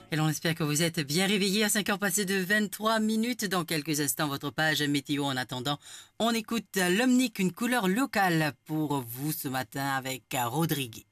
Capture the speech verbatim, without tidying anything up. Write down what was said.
Et l'on espère que vous êtes bien réveillés à cinq heures passées de vingt-trois minutes. Dans quelques instants, votre page météo. En attendant, on écoute l'Omnic, une couleur locale pour vous ce matin avec Rodrigue.